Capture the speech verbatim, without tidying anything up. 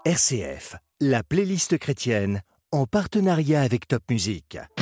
R C F, la playlist chrétienne, en partenariat avec Top Music.